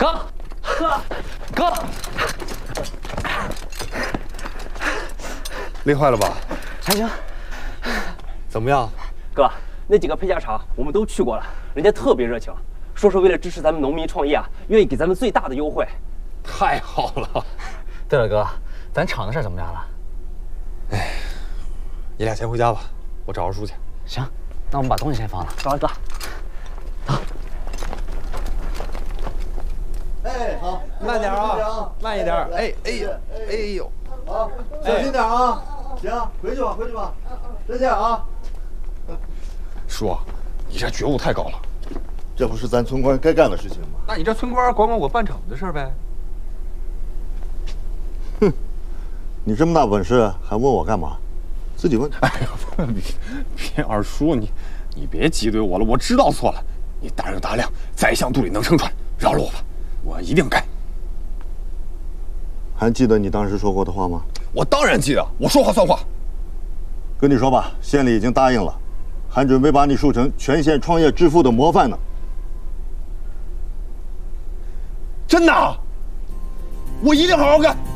哥， 累坏了吧？ 还行。 怎么样？ 哥，那几个配件厂我们都去过了，人家特别热情，说是为了支持咱们农民创业啊，愿意给咱们最大的优惠。 太好了。 对了，哥，咱厂的事怎么样了？ 哎，你俩先回家吧，我找二叔去。 行，那我们把东西先放了。 走，哥。走。 哎，好， 慢点啊，慢一点。哎呦， 好，小心点啊！行，回去吧，回去吧，再见啊！ 叔，你这觉悟太高了。 这不是咱村官该干的事情吗？ 那你这村官管我办厂的事呗？ 哼，你这么大本事，还问我干嘛？自己问。 哎呦，别二叔，你别挤兑我了，我知道错了。你大人有大量，宰相肚里能撑船，饶了我吧，我一定改。 还记得你当时说过的话吗？ 我当然记得，我说话算话。 跟你说吧，县里已经答应了，还准备把你树成全县创业致富的模范呢。 真的？我一定好好干。